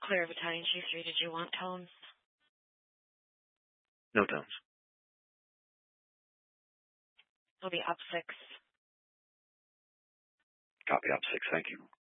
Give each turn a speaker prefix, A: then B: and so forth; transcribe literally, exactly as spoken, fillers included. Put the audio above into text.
A: Clear of Italian Chief three, did you want tones?
B: No tones.
A: It'll be up six.
B: Copy up six, thank you.